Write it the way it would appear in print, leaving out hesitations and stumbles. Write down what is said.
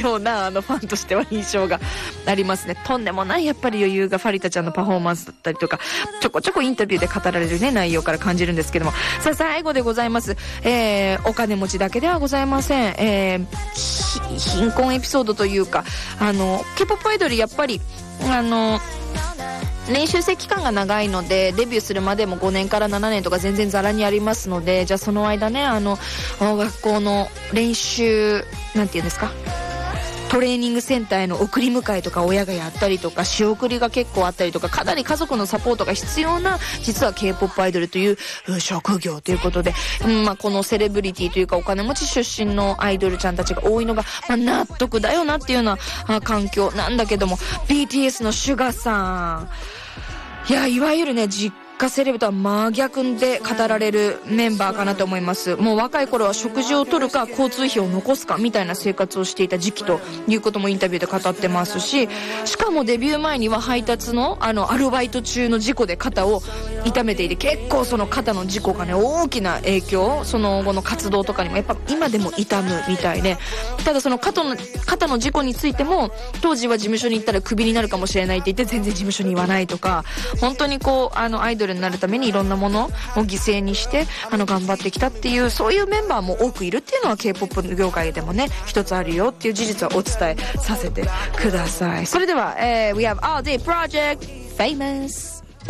ようなファンとしては印象がありますね。とんでもないやっぱり余裕がファリタちゃんのパフォーマンスだったりとか、ちょこちょこインタビューで語られるね内容から感じるんですけども、さあ最後でございます。お金持ちだけではございません。貧困エピソードというか、K-POP アイドルやっぱり練習生期間が長いので、デビューするまでも5年から7年とか全然ザラにありますので、じゃあその間ね、学校の練習、なんていうんですか、トレーニングセンターへの送り迎えとか親がやったりとか、仕送りが結構あったりとか、かなり家族のサポートが必要な、実は K-POP アイドルという職業ということで、このセレブリティというかお金持ち出身のアイドルちゃんたちが多いのが、納得だよなっていうような環境なんだけども、 BTS のシュガさん、いわゆるね、実家セレブとは真逆で語られるメンバーかなと思います。もう若い頃は食事をとるか交通費を残すかみたいな生活をしていた時期ということもインタビューで語ってますし、しかもデビュー前には配達のアルバイト中の事故で肩を痛めていて、結構その肩の事故がね大きな影響、その後の活動とかにもやっぱ今でも痛むみたいで、ただその肩の事故についても当時は事務所に行ったらクビになるかもしれないって言って全然事務所に言わないとか、本当にアイドルになるためにいろんなものを犠牲にして頑張ってきたっていう、そういうメンバーも多くいるっていうのは K-POP 業界でもね一つあるよっていう事実はお伝えさせてください。それでは、We have All Day Project Famous